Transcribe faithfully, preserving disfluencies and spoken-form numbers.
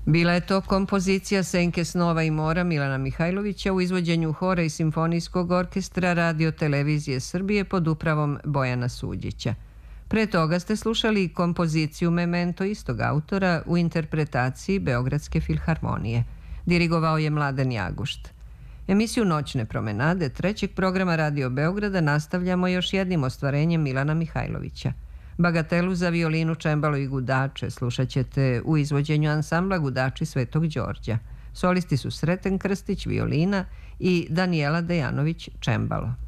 Bila je to kompozicija Senke snova i mora Milana Mihajlovića u izvođenju hora i simfonijskog orkestra Radio televizije Srbije pod upravom Bojana Suđića. Pre toga ste slušali kompoziciju Memento istog autora u interpretaciji Beogradske filharmonije. Dirigovao je Mladen Jagušt. Emisiju Noćne promenade trećeg programa Radio Beograda nastavljamo još jednim ostvarenjem Milana Mihajlovića. Bagatelu za violinu, čembalo i gudače slušat ćete u izvođenju ansambla Gudači Svetog Đorđa. Solisti su Sreten Krstić, violina, i Danijela Dejanović, čembalo.